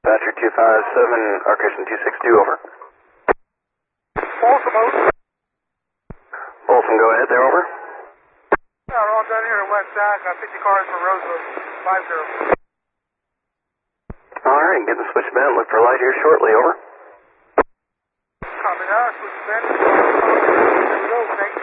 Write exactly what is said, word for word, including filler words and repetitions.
Dispatcher two five seven, Arcation two six two, over. Folsom, over. Folsom, go ahead there, over. Yeah, we're all done here at West Sac. Got fifty cars for Rosewood, five zero. Alright, get the switch bent. Look for light here shortly, over. Copy that, switch bent. There we go, thank you.